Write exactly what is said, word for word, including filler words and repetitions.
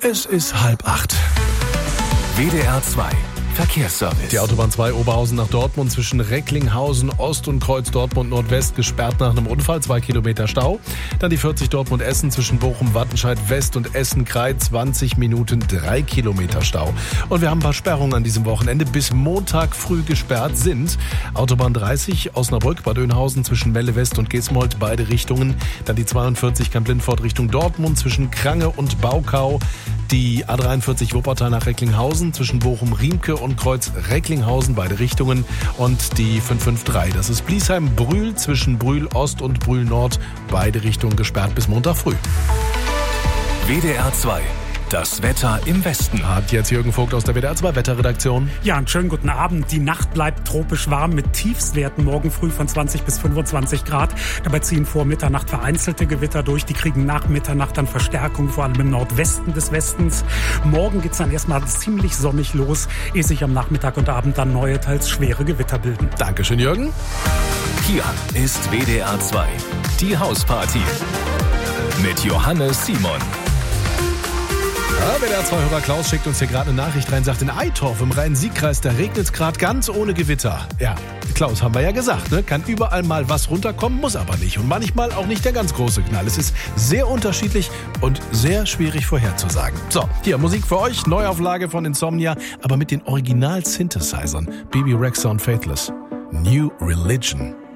Es ist halb acht. W D R zwei Verkehrsservice. Die Autobahn zwei Oberhausen nach Dortmund zwischen Recklinghausen Ost und Kreuz Dortmund Nordwest gesperrt nach einem Unfall, zwei Kilometer Stau. Dann die vierzig Dortmund-Essen zwischen Bochum, Wattenscheid West und Essen-Krei, zwanzig Minuten, drei Kilometer Stau. Und wir haben ein paar Sperrungen an diesem Wochenende. Bis Montag früh gesperrt sind Autobahn dreißig Osnabrück, Bad Oeynhausen zwischen Melle West und Gesmold, beide Richtungen. Dann die zweiundvierzig Kamp-Lindfort Richtung Dortmund zwischen Krange und Baukau. Die A dreiundvierzig Wuppertal nach Recklinghausen zwischen Bochum-Riemke und Kreuz Recklinghausen, beide Richtungen. Und die fünf fünf drei, das ist Bliesheim-Brühl zwischen Brühl Ost und Brühl Nord, beide Richtungen gesperrt bis Montag früh. W D R zwei. Das Wetter im Westen. Hat jetzt Jürgen Vogt aus der W D R zwei Wetterredaktion. Ja, einen schönen guten Abend. Die Nacht bleibt tropisch warm mit Tiefstwerten morgen früh von zwanzig bis fünfundzwanzig Grad. Dabei ziehen vor Mitternacht vereinzelte Gewitter durch. Die kriegen nach Mitternacht dann Verstärkung, vor allem im Nordwesten des Westens. Morgen geht's dann erstmal ziemlich sonnig los, ehe sich am Nachmittag und Abend dann neue, teils schwere Gewitter bilden. Dankeschön, Jürgen. Hier ist W D R zwei. Die Hausparty. Mit Johannes Simon. Ja, W D R zwei-Hörer Klaus schickt uns hier gerade eine Nachricht rein, sagt, in Eitorf im Rhein-Sieg-Kreis, da regnet es gerade ganz ohne Gewitter. Ja, Klaus, haben wir ja gesagt, ne? Kann überall mal was runterkommen, muss aber nicht. Und manchmal auch nicht der ganz große Knall. Es ist sehr unterschiedlich und sehr schwierig vorherzusagen. So, hier Musik für euch, Neuauflage von Insomnia, aber mit den Original-Synthesizern. Bibi Rexha und Faithless. New Religion.